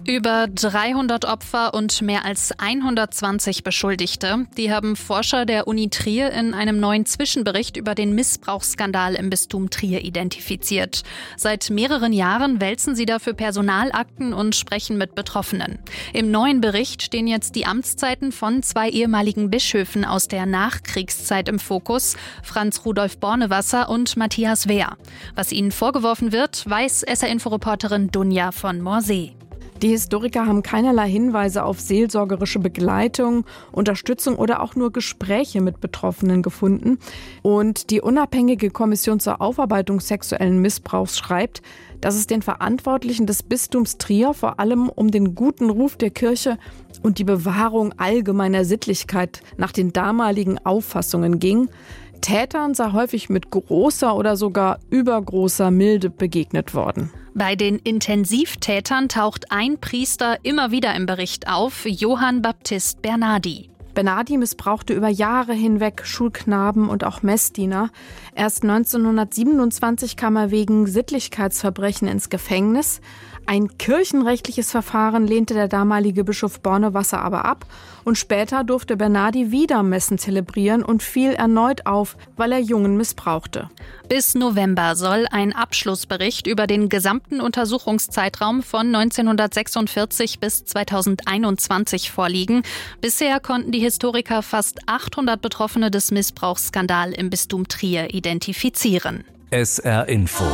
Über 300 Opfer und mehr als 120 Beschuldigte, die haben Forscher der Uni Trier in einem neuen Zwischenbericht über den Missbrauchsskandal im Bistum Trier identifiziert. Seit mehreren Jahren wälzen sie dafür Personalakten und sprechen mit Betroffenen. Im neuen Bericht stehen jetzt die Amtszeiten von 2 ehemaligen Bischöfen aus der Nachkriegszeit im Fokus, Franz Rudolf Bornewasser und Matthias Wehr. Was ihnen vorgeworfen wird, weiß SR-Info-Reporterin Dunja von Morsee. Die Historiker haben keinerlei Hinweise auf seelsorgerische Begleitung, Unterstützung oder auch nur Gespräche mit Betroffenen gefunden. Und die unabhängige Kommission zur Aufarbeitung sexuellen Missbrauchs schreibt, dass es den Verantwortlichen des Bistums Trier vor allem um den guten Ruf der Kirche und die Bewahrung allgemeiner Sittlichkeit nach den damaligen Auffassungen ging. Tätern sei häufig mit großer oder sogar übergroßer Milde begegnet worden. Bei den Intensivtätern taucht ein Priester immer wieder im Bericht auf, Johann Baptist Bernardi. Bernardi missbrauchte über Jahre hinweg Schulknaben und auch Messdiener. Erst 1927 kam er wegen Sittlichkeitsverbrechen ins Gefängnis. Ein kirchenrechtliches Verfahren lehnte der damalige Bischof Bornewasser aber ab. Und später durfte Bernardi wieder Messen zelebrieren und fiel erneut auf, weil er Jungen missbrauchte. Bis November soll ein Abschlussbericht über den gesamten Untersuchungszeitraum von 1946 bis 2021 vorliegen. Bisher konnten die Historiker fast 800 Betroffene des Missbrauchsskandals im Bistum Trier identifizieren. SR Info